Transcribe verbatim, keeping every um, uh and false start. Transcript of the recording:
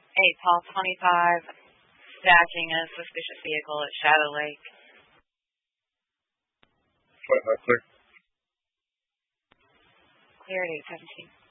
eight Paul twenty-five, stacking a suspicious vehicle at Shadow Lake. twenty-five clear. Clear at eight seventeen.